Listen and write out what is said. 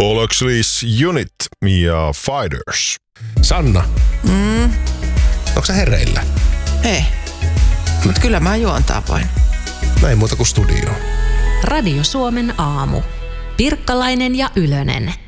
Paul Oakley's Unit ja Fighters. Sanna, onko sä hereillä? Ei, mutta kyllä mä juontaa voin. Näin muuta kuin studioon. Radio Suomen aamu. Pirkkalainen ja Ylönen.